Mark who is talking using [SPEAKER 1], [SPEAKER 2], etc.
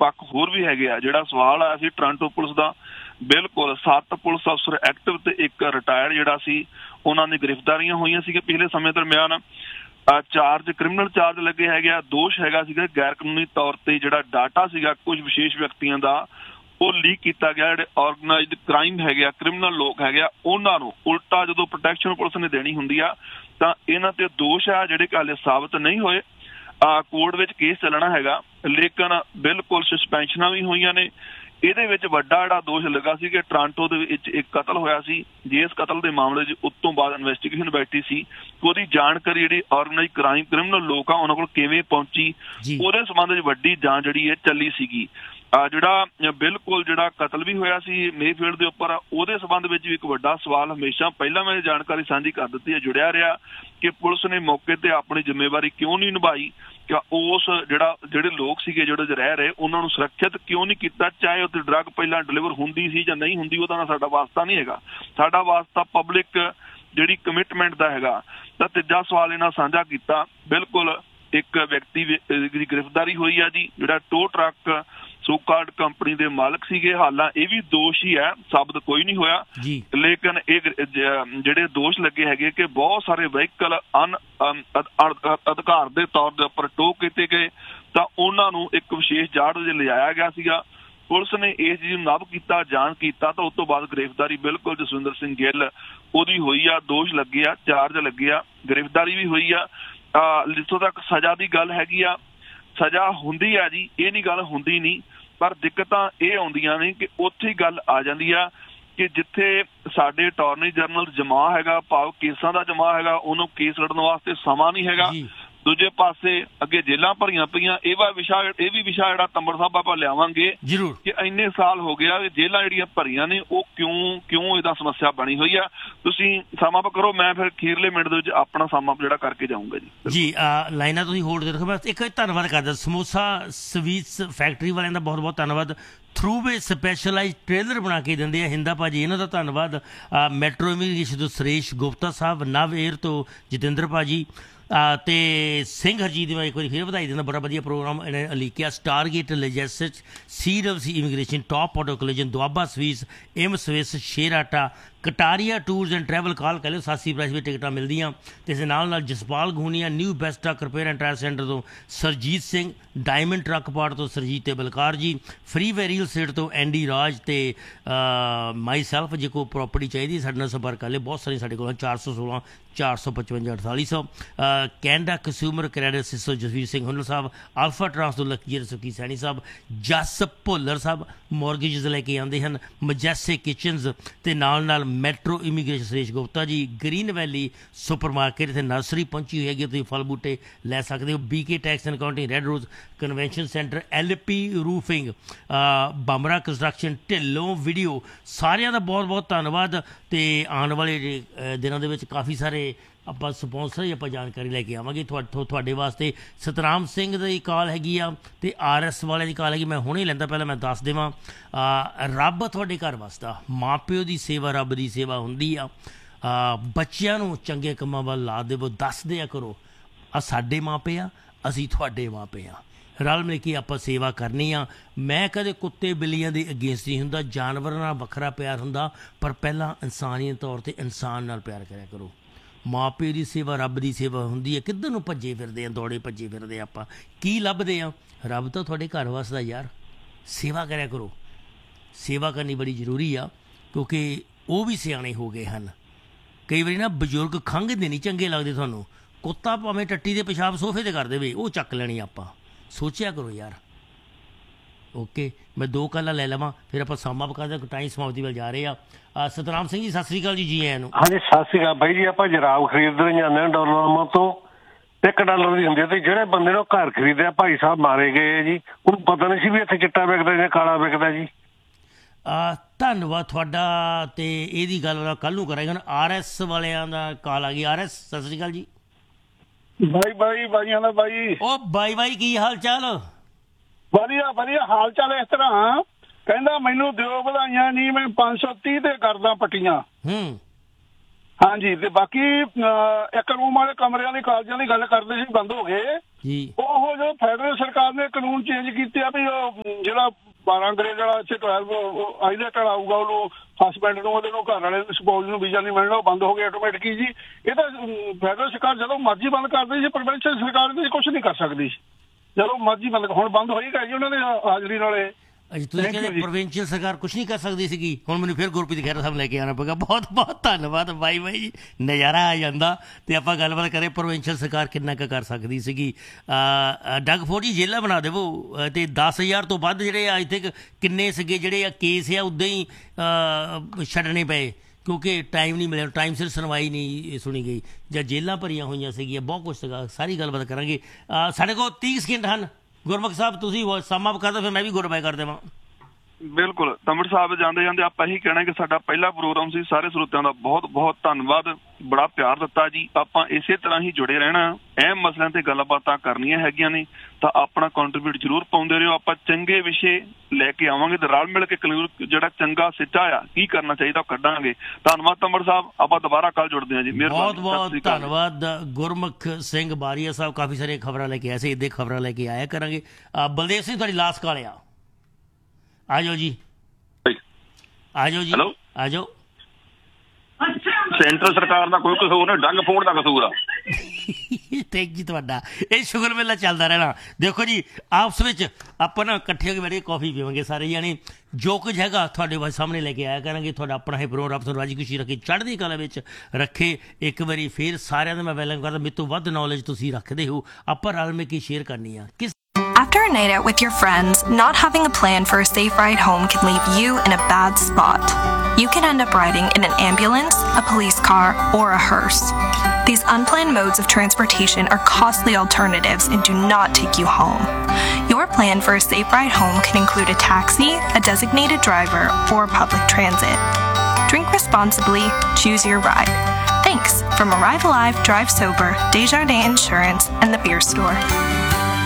[SPEAKER 1] ਪੱਖ ਹੋਰ ਵੀ ਹੈਗੇ ਆ। ਜਿਹੜਾ ਸਵਾਲ ਆਇਆ ਸੀ ਟੋਰਾਂਟੋ ਪੁਲਿਸ ਦਾ, ਬਿਲਕੁਲ 7 ਪੁਲਿਸ ਅਫਸਰ ਐਕਟਿਵ ਤੇ ਇੱਕ ਰਿਟਾਇਰ ਜਿਹੜਾ ਸੀ, ਉਹਨਾਂ ਦੀ ਗ੍ਰਿਫਤਾਰੀਆਂ ਹੋਈਆਂ ਸੀਗੀਆਂ ਪਿਛਲੇ ਸਮੇਂ ਦਰਮਿਆਨ। ਚਾਰਜ ਕ੍ਰਿਮੀਨਲ ਚਾਰਜ ਲੱਗੇ ਹੈਗੇ ਆ। ਦੋਸ਼ ਹੈਗਾ ਸੀਗਾ ਗੈਰ ਕਾਨੂੰਨੀ ਤੌਰ ਤੇ ਜਿਹੜਾ ਡਾਟਾ ਸੀਗਾ ਕੁਝ ਵਿਸ਼ੇਸ਼ ਵਿਅਕਤੀਆਂ ਦਾ ਉਹ ਲੀਕ ਕੀਤਾ ਗਿਆ। ਜਿਹੜੇ ਔਰਗਨਾਈਜ਼ਡ ਕ੍ਰਾਈਮ ਹੈਗੇ ਆ, ਕ੍ਰਿਮੀਨਲ ਲੋਕ ਹੈਗੇ ਆ, ਉਹਨਾਂ ਨੂੰ ਉਲਟਾ ਜਦੋਂ ਪ੍ਰੋਟੈਕਸ਼ਨ ਪੁਲਿਸ ਨੇ ਦੇਣੀ ਹੁੰਦੀ ਆ ਤਾਂ ਇਹਨਾਂ ਤੇ ਦੋਸ਼ ਆ ਜਿਹੜੇ ਕਿ ਹਾਲੇ ਸਾਬਤ ਨਹੀਂ ਹੋਏ। ਕੋਰਟ ਵਿੱਚ ਕੇਸ ਚੱਲਣਾ ਹੈਗਾ, ਲੇਕਿਨ ਬਿਲਕੁਲ ਸਸਪੈਂਸ਼ਨਾਂ ਵੀ ਹੋਈਆਂ ਨੇ। ਇਹਦੇ ਵਿੱਚ ਵੱਡਾ ਜਿਹੜਾ ਦੋਸ਼ ਲੱਗਾ ਸੀ ਕਿ ਟੋਰਾਂਟੋ ਦੇ ਵਿੱਚ ਇੱਕ ਕਤਲ ਹੋਇਆ ਸੀ, ਜਿਸ ਕਤਲ ਦੇ ਮਾਮਲੇ 'ਚ ਉਸ ਤੋਂ ਬਾਅਦ ਇਨਵੈਸਟੀਗੇਸ਼ਨ ਬੈਠੀ ਸੀ, ਉਹਦੀ ਜਾਣਕਾਰੀ ਜਿਹੜੀ ਔਰਗਨਾਈਜ਼ ਕ੍ਰਾਈਮ ਕ੍ਰਿਮੀਨਲ ਲੋਕ ਆ ਉਹਨਾਂ ਕੋਲ ਕਿਵੇਂ ਪਹੁੰਚੀ, ਉਹਦੇ ਸੰਬੰਧ 'ਚ ਵੱਡੀ ਜਾਂਚ ਜਿਹੜੀ ਇਹ ਚੱਲੀ ਸੀਗੀ। ਜਿਹੜਾ ਬਿਲਕੁਲ ਜਿਹੜਾ ਕਤਲ ਵੀ ਹੋਇਆ ਸੀ ਮੇਫੀਲਡ ਦੇ ਉੱਪਰ, ਉਹਦੇ ਸੰਬੰਧ ਵਿੱਚ ਵੀ ਇੱਕ ਵੱਡਾ ਸਵਾਲ ਹਮੇਸ਼ਾ ਪਹਿਲਾਂ ਮੈਂ ਜਾਣਕਾਰੀ ਸਾਂਝੀ ਕਰ ਦਿੱਤੀ ਹੈ, ਜੁੜਿਆ ਰਿਹਾ ਕਿ ਪੁਲਿਸ ਨੇ ਮੌਕੇ ਤੇ ਆਪਣੀ ਜ਼ਿੰਮੇਵਾਰੀ ਕਿਉਂ ਨਹੀਂ ਨਿਭਾਈ, ਕਿ ਉਸ ਜਿਹੜੇ ਲੋਕ ਸੀਗੇ ਜਿਹੜੇ ਰਹਿ ਰਹੇ ਉਹਨਾਂ ਨੂੰ ਸੁਰੱਖਿਅਤ ਕਿਉਂ ਨਹੀਂ ਕੀਤਾ। ਚਾਹੇ ਉੱਥੇ ਡਰੱਗ ਪਹਿਲਾਂ ਡਿਲੀਵਰ ਹੁੰਦੀ ਸੀ ਜਾਂ ਨਹੀਂ ਹੁੰਦੀ, ਉਹਦਾ ਸਾਡਾ ਵਾਸਤਾ ਨਹੀਂ ਹੈਗਾ। ਸਾਡਾ ਵਾਸਤਾ ਪਬਲਿਕ ਜਿਹੜੀ ਕਮਿਟਮੈਂਟ ਦਾ ਹੈਗਾ। ਤਾਂ ਤੀਜਾ ਸਵਾਲ ਇਹਨਾਂ ਸਾਂਝਾ ਕੀਤਾ, ਬਿਲਕੁਲ ਇੱਕ ਵਿਅਕਤੀ ਦੀ ਗ੍ਰਿਫਤਾਰੀ ਹੋਈ ਆ ਜੀ, ਜਿਹੜਾ ਟੋ ਟਰੱਕ ਸੋਕਾਲਡ ਕੰਪਨੀ ਦੇ ਮਾਲਕ ਸੀਗੇ। ਹਾਲਾਂ ਇਹ ਵੀ ਦੋਸ਼ ਹੀ ਹੈ, ਸਾਬਤ ਕੋਈ ਨਹੀਂ ਹੋਇਆ, ਲੇਕਿਨ ਇਹ ਜਿਹੜੇ ਦੋਸ਼ ਲੱਗੇ ਹੈਗੇ ਕਿ ਬਹੁਤ ਸਾਰੇ ਵਹੀਕਲ ਅਧਿਕਾਰ ਦੇ ਤੌਰ ਦੇ ਉੱਪਰ ਟੋ ਕੀਤੇ ਗਏ, ਤਾਂ ਉਹਨਾਂ ਨੂੰ ਇੱਕ ਵਿਸ਼ੇਸ਼ ਜਾੜ ਵਜੇ ਲਿਜਾਇਆ ਗਿਆ ਸੀਗਾ। ਪੁਲਿਸ ਨੇ ਇਸ ਚੀਜ਼ ਨੂੰ ਨੱਬ ਕੀਤਾ, ਜਾਂਚ ਕੀਤਾ, ਤਾਂ ਉਸ ਤੋਂ ਬਾਅਦ ਗ੍ਰਿਫਤਾਰੀ ਬਿਲਕੁਲ ਜਸਵਿੰਦਰ ਸਿੰਘ ਗਿੱਲ ਉਹਦੀ ਹੋਈ ਆ। ਦੋਸ਼ ਲੱਗੇ ਆ, ਚਾਰਜ ਲੱਗੇ ਆ, ਗ੍ਰਿਫਤਾਰੀ ਵੀ ਹੋਈ ਆ। ਜਿੱਥੋਂ ਤੱਕ ਸਜ਼ਾ ਦੀ ਗੱਲ ਹੈਗੀ ਆ, ਸਜ਼ਾ ਹੁੰਦੀ ਆ ਜੀ, ਇਹ ਨਹੀਂ ਗੱਲ ਹੁੰਦੀ ਨਹੀਂ, ਪਰ ਦਿੱਕਤਾਂ ਇਹ ਆਉਂਦੀਆਂ ਨੇ ਕਿ ਉੱਥੇ ਹੀ ਗੱਲ ਆ ਜਾਂਦੀ ਆ ਕਿ ਜਿੱਥੇ ਸਾਡੇ ਅਟਾਰਨੀ ਜਨਰਲ ਜਮਾ ਹੈਗਾ, ਭਾਵ ਕੇਸਾਂ ਦਾ ਜਮਾ ਹੈਗਾ, ਉਹਨੂੰ ਕੇਸ ਲੜਨ ਵਾਸਤੇ ਸਮਾਂ ਨਹੀਂ ਹੈਗਾ। ਦੂਜੇ ਪਾਸੇ ਅੱਗੇ ਜੇਲਾਂ ਭਰੀਆਂ ਪਈਆਂ। ਇਹ ਵੀ ਵਿਸ਼ਾ ਜਿਹੜਾ ਤੰਬੜ ਸਾਹਿਬ ਆਪਾਂ ਲਿਆਵਾਂਗੇ ਕਿ ਇੰਨੇ ਸਾਲ ਹੋ ਗਿਆ ਜੇਲਾਂ ਜਿਹੜੀਆਂ ਭਰੀਆਂ ਨੇ ਉਹ ਕਿਉਂ ਇਹਦਾ ਸਮੱਸਿਆ ਬਣੀ ਹੋਈ ਆ। ਤੁਸੀਂ ਸਮਾਂ ਕਰੋ, ਮੈਂ ਫਿਰ ਅਖੀਰਲੇ ਮਿੰਟ ਦੇ ਵਿੱਚ ਆਪਣਾ ਸਮਾਂ ਜਿਹੜਾ ਕਰਕੇ ਜਾਊਂਗਾ ਜੀ।
[SPEAKER 2] ਲਾਈਨਾਂ ਤੁਸੀਂ ਹੋਲਡ ਰੱਖੋ। ਮੈਂ ਇੱਕ ਧੰਨਵਾਦ ਕਰਦਾ ਸਮੋਸਾ ਸਵੀਟਸ ਫੈਕਟਰੀ ਵਾਲਿਆਂ ਦਾ, ਬਹੁਤ ਬਹੁਤ ਧੰਨਵਾਦ। ਥਰੂਵੇ ਸਪੈਸ਼ਲਾਈਜ਼ ਟ੍ਰੇਲਰ ਬਣਾ ਕੇ ਦਿੰਦੇ ਆ ਹਿੰਦਾ ਭਾਜੀ, ਇਹਨਾਂ ਦਾ ਧੰਨਵਾਦ। ਮੈਟਰੋ ਇਮੀਗ੍ਰੇਸ਼ਨ ਤੋਂ ਸੁਰੇਸ਼ ਗੁਪਤਾ ਸਾਹਿਬ, ਨਵ ਏਅਰ ਤੋਂ ਜਤਿੰਦਰ ਭਾਜੀ ਅਤੇ ਸਿੰਘ ਹਰਜੀਤ ਦੀ ਮੈਂ ਇੱਕ ਵਾਰੀ ਫਿਰ ਵਧਾਈ ਦਿੰਦਾ। ਬੜਾ ਵਧੀਆ ਪ੍ਰੋਗਰਾਮ ਇਹਨੇ ਉਲੀਕਿਆ। ਸਟਾਰਗੇਟ ਲਜੈਸਟ, CWC immigration, top auto ਕਲੇਜਨ, Doaba ਸਵੀਸ, ਇਮ Swiss, ਸ਼ੇਰਾਟਾ, Kataria tours and travel. ਕਾਲ ਕਰ ਲਿਓ, 87 ਪ੍ਰਾਈਸ ਵਿੱਚ ਟਿਕਟਾਂ ਮਿਲਦੀਆਂ। ਅਤੇ ਇਸ ਨਾਲ Jaspal ਗੂਨੀਆ, new best truck repair and tyre centre ਤੋਂ Surjit Singh, diamond truck part ਤੋਂ ਸਰਜੀਤ ਤੇ ਬਲਕਾਰ ਜੀ, ਫਰੀ ਵੈਰੀਅਲ ਸੇਟ ਤੋਂ ਐਂਡੀ ਰਾਜ ਅਤੇ ਮਾਈ ਸੈਲਫ। ਜੇ ਕੋਈ ਪ੍ਰੋਪਰਟੀ ਚਾਹੀਦੀ ਸਾਡੇ ਨਾਲ ਸੰਪਰਕ ਕਰ ਲਿਓ। ਬਹੁਤ ਸਾਰੀ ਸਾਡੇ ਕੋਲ 416 455 4800। Canada consumer credit sister Jasvir Singh ਹੁਨਰ ਸਾਹਿਬ, ਅਲਫਾ ਟਰਾਂਸ ਤੋਂ ਲਖਜੀਤ ਸੁੱਕੀ ਸੈਣੀ ਸਾਹਿਬ, ਜਸ ਭੁੱਲਰ ਸਾਹਿਬ ਮੋਰਗੇਜਸ ਲੈ ਕੇ ਆਉਂਦੇ ਹਨ, ਮਜੈਸਟਿਕ ਕਿਚਨਸ ਅਤੇ ਨਾਲ metro immigration Suresh Gupta ji, green ਵੈਲੀ ਸੁਪਰ ਮਾਰਕੀਟ, ਇੱਥੇ ਨਰਸਰੀ ਪਹੁੰਚੀ ਹੋਈ ਹੈਗੀ, ਤੁਸੀਂ ਫਲ ਬੂਟੇ ਲੈ ਸਕਦੇ ਹੋ। BK tax and accounting, red rose convention centre, LP roofing, Bamra construction, Dhillon video, ਸਾਰਿਆਂ ਦਾ ਬਹੁਤ ਬਹੁਤ ਧੰਨਵਾਦ। ਅਤੇ ਆਉਣ ਵਾਲੇ ਦਿਨਾਂ ਦੇ ਵਿੱਚ ਕਾਫੀ ਸਾਰੇ ਆਪਾਂ ਸਪੋਂਸਰ ਹੀ ਆਪਾਂ ਜਾਣਕਾਰੀ ਲੈ ਕੇ ਆਵਾਂਗੇ ਤੁਹਾਡੇ ਵਾਸਤੇ। ਸਤਨਾਮ ਸਿੰਘ ਦੀ ਕਾਲ ਹੈਗੀ ਆ ਅਤੇ RS ਵਾਲਿਆਂ ਦੀ ਕਾਲ ਹੈਗੀ। ਮੈਂ ਹੁਣੇ ਲੈਂਦਾ, ਪਹਿਲਾਂ ਮੈਂ ਦੱਸ ਦੇਵਾਂ, ਰੱਬ ਤੁਹਾਡੇ ਘਰ ਵਸਦਾ, ਮਾਂ ਪਿਓ ਦੀ ਸੇਵਾ ਰੱਬ ਦੀ ਸੇਵਾ ਹੁੰਦੀ ਆ। ਬੱਚਿਆਂ ਨੂੰ ਚੰਗੇ ਕੰਮਾਂ ਵੱਲ ਲਾ ਦੇਵੋ, ਦੱਸ ਦਿਆ ਕਰੋ ਆ ਸਾਡੇ ਮਾਪੇ ਆ, ਅਸੀਂ ਤੁਹਾਡੇ ਮਾਪੇ ਆ, ਰਲ ਮਿਲ ਕੇ ਆਪਾਂ ਸੇਵਾ ਕਰਨੀ ਆ। ਮੈਂ ਕਦੇ ਕੁੱਤੇ ਬਿੱਲੀਆਂ ਦੇ ਅਗੇਂਸਟ ਨਹੀਂ ਹੁੰਦਾ, ਜਾਨਵਰਾਂ ਨਾਲ ਵੱਖਰਾ ਪਿਆਰ ਹੁੰਦਾ, ਪਰ ਪਹਿਲਾਂ ਇਨਸਾਨੀਅਤ ਤੌਰ 'ਤੇ ਇਨਸਾਨ ਨਾਲ ਪਿਆਰ ਕਰਿਆ ਕਰੋ। ਮਾਂ ਪਿਓ ਦੀ ਸੇਵਾ ਰੱਬ ਦੀ ਸੇਵਾ ਹੁੰਦੀ ਹੈ। ਕਿੱਧਰ ਨੂੰ ਭੱਜੇ ਫਿਰਦੇ ਆ, ਦੌੜੇ ਭੱਜੇ ਫਿਰਦੇ ਆਪਾਂ, ਕੀ ਲੱਭਦੇ ਆ? ਰੱਬ ਤਾਂ ਤੁਹਾਡੇ ਘਰ ਵਸਦਾ ਯਾਰ। ਸੇਵਾ ਕਰਿਆ ਕਰੋ, ਸੇਵਾ ਕਰਨੀ ਬੜੀ ਜ਼ਰੂਰੀ ਆ, ਕਿਉਂਕਿ ਉਹ ਵੀ ਸਿਆਣੇ ਹੋ ਗਏ ਹਨ। ਕਈ ਵਾਰੀ ਨਾ ਬਜ਼ੁਰਗ ਖੰਘਦੇ ਨਹੀਂ ਚੰਗੇ ਲੱਗਦੇ ਤੁਹਾਨੂੰ, ਕੁੱਤਾ ਭਾਵੇਂ ਟੱਟੀ ਦੇ ਪਿਸ਼ਾਬ ਸੋਫੇ 'ਤੇ ਕਰ ਦੇਵੇ, ਉਹ ਚੱਕ ਲੈਣੀ ਆਪਾਂ। ਸੋਚਿਆ ਕਰੋ ਯਾਰ। ਓਕੇ, ਮੈਂ 2 ਕਾਲਾਂ ਲੈ ਲਵਾਂ, ਫਿਰ ਆਪਾਂ ਸਾਮਾ ਪਕਾ ਟਾਈਮ ਸਮਾਪਤੀ ਵੱਲ ਜਾ ਰਹੇ ਆ। ਸਤਨਾਮ ਸਿੰਘ ਜੀ ਸਤਿ ਸ਼੍ਰੀ ਅਕਾਲ ਜੀ। ਜੀ ਆਇਆਂ ਨੂੰ।
[SPEAKER 3] ਹਾਂਜੀ ਸਤਿ ਸ਼੍ਰੀ ਅਕਾਲ ਬਾਈ ਜੀ। ਆਪਾਂ ਜਰਾਬ ਖਰੀਦਦੇ ਜਾਂਦੇ ਹਾਂ ਡਾਲਰਾਂ ਤੋਂ, $1 ਦੀ ਹੁੰਦੀ ਹੈ, ਤੇ ਜਿਹੜੇ ਬੰਦੇ ਨੇ ਘਰ ਖਰੀਦਿਆ ਭਾਈ ਸਾਹਿਬ ਮਾਰੇ ਗਏ ਜੀ, ਉਹਨੂੰ ਪਤਾ ਨਹੀਂ ਸੀ ਵੀ ਇੱਥੇ ਚਿੱਟਾ ਵਿਕਦਾ ਜਾਂ ਕਾਲਾ ਵਿਕਦਾ ਜੀ।
[SPEAKER 2] ਧੰਨਵਾਦ ਤੁਹਾਡਾ। ਅਤੇ ਇਹਦੀ ਗੱਲ ਕੱਲ੍ਹ ਨੂੰ ਕਰਾਂਗੇ। ਹੁਣ RS ਵਾਲਿਆਂ ਦਾ ਕਾਲ ਆ ਗਈ। RS ਸਤਿ ਸ਼੍ਰੀ ਅਕਾਲ ਜੀ।
[SPEAKER 4] ਬਾਈਆਂ ਦਾ ਬਾਈ।
[SPEAKER 2] ਉਹ ਬਾਈ ਕੀ ਹਾਲ ਚਾਲ?
[SPEAKER 4] ਵਧੀਆ ਹਾਲ ਚਾਲ। ਇਸ ਤਰ੍ਹਾਂ ਕਹਿੰਦਾ ਮੈਨੂੰ ਦਿਓ ਵਧਾਈਆਂ ਨਹੀਂ, ਮੈਂ 530 ਤੇ ਕਰਦਾ ਪੱਟੀਆਂ। ਹਾਂਜੀ, ਤੇ ਬਾਕੀ ਇੱਕ ਰੂਮ ਵਾਲੇ ਕਮਰਿਆਂ ਦੇ ਕਾਲਜਾਂ ਦੀ ਗੱਲ ਕਰਦੇ ਸੀ, ਬੰਦ ਹੋ ਗਏ। ਉਹ ਜੋ ਫੈਡਰਲ ਸਰਕਾਰ ਨੇ ਕਾਨੂੰਨ ਚੇਂਜ ਕੀਤੇ ਆ ਵੀ ਉਹ ਜੇ ਜਿਹੜਾ 12 ਗ੍ਰੇਡ ਵਾਲਾ ਇੱਥੇ 12 ਆਈਲੈਟਰ ਆਊਗਾ ਉਹਨੂੰ ਹਸਬੈਂਡ ਨੂੰ ਉਹਦੇ ਨੂੰ ਘਰ ਵਾਲੇ ਸਪੋਜ਼ ਨੂੰ ਵੀਜ਼ਾ ਨਹੀਂ ਮਿਲਣਾ, ਉਹ ਬੰਦ ਹੋ ਗਿਆ ਆਟੋਮੈਟਿਕ ਜੀ। ਇਹ ਤਾਂ ਫੈਡਰਲ ਸਰਕਾਰ ਜਦੋਂ ਮਰਜ਼ੀ ਬੰਦ ਕਰਦੀ ਸੀ, ਪ੍ਰੋਵਿੰਸ਼ੀਅਲ ਸਰਕਾਰ ਇਹਦੇ ਕੁਝ ਨਹੀਂ ਕਰ ਸਕਦੀ ਜਦੋਂ ਮਰਜ਼ੀ ਬੰਦ। ਹੁਣ ਬੰਦ ਹੋਏਗਾ ਜੀ ਉਹਨਾਂ ਦੇ ਹਾਜ਼ਰੀ ਨਾਲੇ।
[SPEAKER 2] ਤੁਸੀਂ ਕਹਿੰਦੇ ਪ੍ਰੋਵਿੰਸ਼ੀਅਲ ਸਰਕਾਰ ਕੁਛ ਨਹੀਂ ਕਰ ਸਕਦੀ ਸੀਗੀ, ਹੁਣ ਮੈਨੂੰ ਫਿਰ ਗੁਰਪ੍ਰੀਤ ਖਹਿਰਾ ਸਾਹਿਬ ਲੈ ਕੇ ਆਉਣਾ ਪਏਗਾ। ਬਹੁਤ ਬਹੁਤ ਧੰਨਵਾਦ ਬਾਈ ਜੀ, ਨਜ਼ਾਰਾ ਆ ਜਾਂਦਾ। ਤੇ ਆਪਾਂ ਗੱਲਬਾਤ ਕਰੇ ਪ੍ਰੋਵਿੰਸ਼ੀਅਲ ਸਰਕਾਰ ਕਿੰਨਾ ਕੁ ਕਰ ਸਕਦੀ ਸੀਗੀ। ਡੱਗ ਫੋਰਡ ਜੀ ਜੇਲ੍ਹਾਂ ਬਣਾ ਦੇਵੋ ਅਤੇ 10,000 ਤੋਂ ਵੱਧ ਜਿਹੜੇ ਅੱਜ ਤੱਕ ਕਿੰਨੇ ਸੀਗੇ ਜਿਹੜੇ ਕੇਸ ਆ ਉੱਦਾਂ ਹੀ ਛੱਡਣੇ ਪਏ ਕਿਉਂਕਿ ਟਾਈਮ ਨਹੀਂ ਮਿਲਿਆ, ਟਾਈਮ ਸਿਰ ਸੁਣਵਾਈ ਨਹੀਂ ਸੁਣੀ ਗਈ ਜਾਂ ਜੇਲ੍ਹਾਂ ਭਰੀਆਂ ਹੋਈਆਂ ਸੀਗੀਆਂ, ਬਹੁਤ ਕੁਛ ਸੀਗਾ। ਸਾਰੀ ਗੱਲਬਾਤ ਕਰਾਂਗੇ। ਸਾਡੇ ਕੋਲ 30 ਸਕਿੰਟ ਹਨ। ਗੁਰਮੁਖ ਸਾਹਿਬ ਤੁਸੀਂ ਸਮ ਅਪ ਕਰ ਦਿਓ, ਫਿਰ ਮੈਂ ਵੀ ਗੁੱਡ ਬਾਏ ਕਰ ਦੇਵਾਂ।
[SPEAKER 1] ਬਿਲਕੁਲ ਤਮਰ ਸਾਹਿਬ, ਜਾਂਦੇ ਜਾਂਦੇ ਆਪਾਂ ਇਹੀ ਕਹਿਣਾ ਕਿ ਸਾਡਾ ਪਹਿਲਾ ਪ੍ਰੋਗਰਾਮ ਸੀ। ਸਾਰੇ ਸਰੋਤਿਆਂ ਦਾ ਬਹੁਤ ਬਹੁਤ ਧੰਨਵਾਦ, ਬੜਾ ਪਿਆਰ ਦਿੱਤਾ ਜੀ। ਆਪਾਂ ਇਸੇ ਤਰ੍ਹਾਂ ਹੀ ਜੁੜੇ ਰਹਿਣਾ, ਅਹਿਮ ਮਸਲਿਆਂ ਤੇ ਗੱਲਬਾਤਾਂ ਕਰਨੀਆਂ ਹੈਗੀਆਂ ਨੇ ਤਾਂ ਆਪਣਾ ਕੰਟਰੀਬਿਊਟ ਜ਼ਰੂਰ ਪਾਉਂਦੇ ਰਹੋ। ਆਪਾਂ ਚੰਗੇ ਵਿਸ਼ੇ ਲੈ ਕੇ ਆਵਾਂਗੇ ਤੇ ਰਲ ਮਿਲ ਕੇ ਜਿਹੜਾ ਚੰਗਾ ਸਿੱਟਾ ਆ ਕੀ ਕਰਨਾ ਚਾਹੀਦਾ ਉਹ ਕੱਢਾਂਗੇ। ਧੰਨਵਾਦ ਤਮਰ ਸਾਹਿਬ, ਆਪਾਂ ਦੁਬਾਰਾ ਕੱਲ ਜੁੜਦੇ ਹਾਂ ਜੀ।
[SPEAKER 2] ਬਹੁਤ ਬਹੁਤ ਧੰਨਵਾਦ ਗੁਰਮੁਖ ਸਿੰਘ ਬਾਰੀਆ ਸਾਹਿਬ, ਕਾਫੀ ਸਾਰੀਆਂ ਖਬਰਾਂ ਲੈ ਕੇ ਆਏ ਸੀ, ਇੱਦਾਂ ਖਬਰਾਂ ਲੈ ਕੇ ਆਇਆ ਕਰਾਂਗੇ। ਬਲਦੇਵ ਸਿੰਘ ਤੁਹਾਡੀ ਲਾਸਟ ਕਾਲ ਆ ਜਾਓ ਜੀ, ਆ ਜਾਓ ਜੀ, ਆ ਜਾਓ।
[SPEAKER 5] ਸੈਂਟਰ ਸਰਕਾਰ ਦਾ ਕੋਈ ਕਸੂਰ ਨਹੀਂ, ਡੱਗ ਫੋਰਡ ਦਾ ਕਸੂਰ ਆ।
[SPEAKER 2] ਥੈਂਕ ਜੀ ਤੁਹਾਡਾ, ਇਹ ਸ਼ੁਗਰ ਮੇਲਾ ਚੱਲਦਾ ਰਹਿਣਾ। ਦੇਖੋ ਜੀ ਆਪਸ ਵਿੱਚ ਆਪਾਂ ਨਾ ਇਕੱਠੇ ਹੋ ਕੇ ਬੈਠ ਕੇ ਕੌਫੀ ਪੀਵਾਂਗੇ ਸਾਰੇ ਜਾਣੇ, ਜੋ ਕੁਝ ਹੈਗਾ ਤੁਹਾਡੇ ਵੱਲ ਸਾਹਮਣੇ ਲੈ ਕੇ ਆਇਆ ਕਰਾਂਗੇ। ਤੁਹਾਡਾ ਆਪਣਾ ਹੀ ਪ੍ਰੋਗਰਾਮ ਤੁਹਾਨੂੰ ਰਾਜੀ ਖੁਸ਼ੀ ਰੱਖੇ, ਚੜ੍ਹਦੀ ਕਲਾ ਵਿੱਚ ਰੱਖੇ। ਇੱਕ ਵਾਰੀ ਫਿਰ ਸਾਰਿਆਂ ਦਾ ਮੈਂ ਵੈਲਕਮ ਕਰਦਾ। ਮੇਰੇ ਤੋਂ ਵੱਧ ਨੌਲੇਜ ਤੁਸੀਂ ਰੱਖਦੇ ਹੋ, ਆਪਾਂ ਰਲ ਮਿਲ ਕੇ ਸ਼ੇਅਰ ਕਰਨੀ ਆ।
[SPEAKER 6] After a night out with your friends, not having a plan for a safe ride home can leave you in a bad spot. You can end up riding in an ambulance, a police car, or a hearse. These unplanned modes of transportation are costly alternatives and do not take you home. Your plan for a safe ride home can include a taxi, a designated driver, or public transit. Drink responsibly, choose your ride. Thanks from Arrive Alive, Drive Sober, Desjardins Insurance, and the Beer Store.